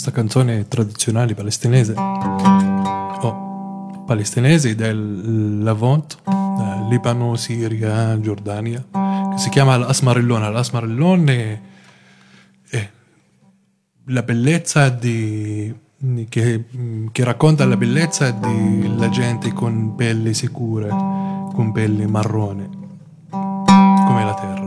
questa canzone tradizionale palestinese o palestinesi del Levant, Libano, Siria, Giordania, che si chiama Al-Asmarillon. Al-Asmarillon è la bellezza che racconta la bellezza della gente con pelli sicure, con pelli marrone, come la terra.